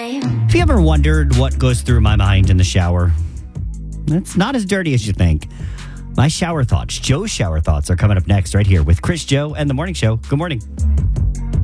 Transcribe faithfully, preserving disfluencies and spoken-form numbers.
Have you ever wondered what goes through my mind in the shower? It's not as dirty as you think. My shower thoughts, Joe's shower thoughts, are coming up next right here with Chris, Joe, and The Morning Show. Good morning.